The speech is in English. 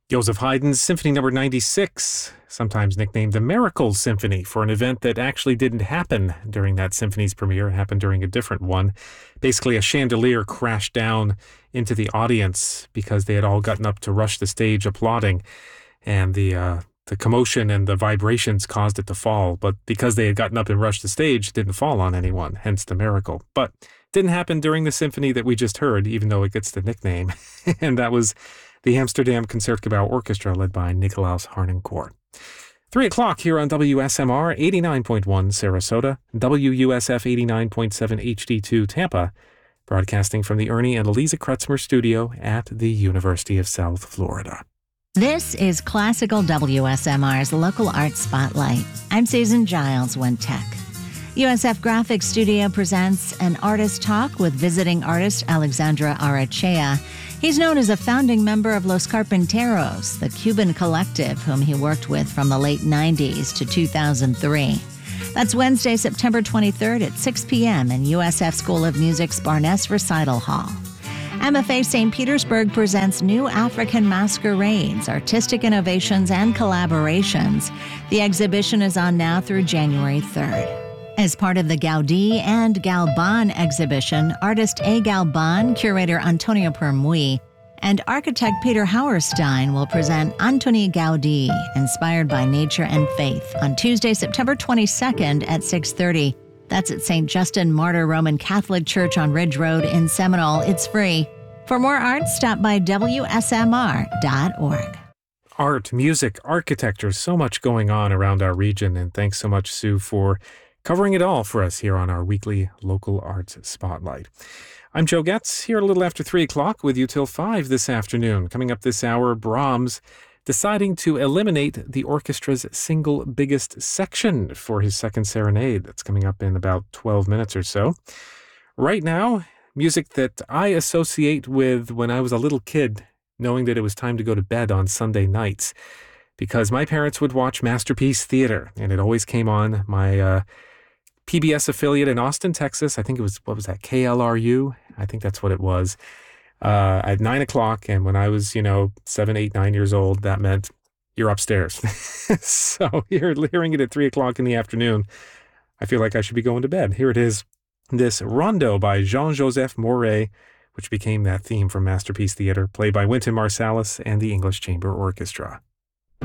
Joseph Haydn's Symphony No. 96, sometimes nicknamed the Miracle Symphony, for an event that actually didn't happen during that symphony's premiere. It happened during a different one. Basically, a chandelier crashed down into the audience because they had all gotten up to rush the stage applauding, and the commotion and the vibrations caused it to fall. But because they had gotten up and rushed the stage, it didn't fall on anyone, hence the miracle. But it didn't happen during the symphony that we just heard, even though it gets the nickname, and that was the Amsterdam Concertgebouw Orchestra, led by Nicolaus Harnoncourt. 3 o'clock here on WSMR 89.1 Sarasota, WUSF 89.7 HD2 Tampa, broadcasting from the Ernie and Eliza Kretzmer studio at the University of South Florida. This is Classical WSMR's Local Arts Spotlight. I'm Susan Giles, Wentech. USF Graphics Studio presents an artist talk with visiting artist Alexandra Arachea. He's known as a founding member of Los Carpinteros, the Cuban collective whom he worked with from the late 90s to 2003. That's Wednesday, September 23rd at 6 p.m. in USF School of Music's Barnes Recital Hall. MFA St. Petersburg presents New African Masquerades, Artistic Innovations and Collaborations. The exhibition is on now through January 3rd. As part of the Gaudí and Galban exhibition, artist A. Galban, curator Antonio Permui, and architect Peter Hauerstein will present Antoni Gaudí, inspired by nature and faith, on Tuesday, September 22nd at 6:30. That's at St. Justin Martyr Roman Catholic Church on Ridge Road in Seminole. It's free. For more art, stop by WSMR.org. Art, music, architecture, so much going on around our region, and thanks so much, Sue, for covering it all for us here on our weekly Local Arts Spotlight. I'm Joe Getz, here a little after 3 o'clock with you till 5 this afternoon. Coming up this hour, Brahms deciding to eliminate the orchestra's single biggest section for his second serenade. That's coming up in about 12 minutes or so. Right now, music that I associate with when I was a little kid, knowing that it was time to go to bed on Sunday nights, because my parents would watch Masterpiece Theater, and it always came on. My PBS affiliate in Austin, Texas, I think it was, KLRU? I think that's what it was. At 9 o'clock, and when I was, 7, 8, 9 years old, that meant you're upstairs. So hearing it at 3 o'clock in the afternoon, I feel like I should be going to bed. Here it is, this Rondo by Jean-Joseph Mouret, which became that theme from Masterpiece Theater, played by Wynton Marsalis and the English Chamber Orchestra.